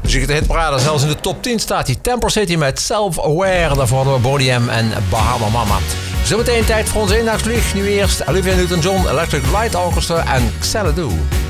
Muziek de hitparade, zelfs in de top 10 staat die Temple City met Self-Aware. Daarvoor hadden we Boney M en Bahama Mama. Zometeen tijd voor onze eendagsvlieg. Nu eerst Olivia Newton-John, Electric Light Orchestra en Xanadu.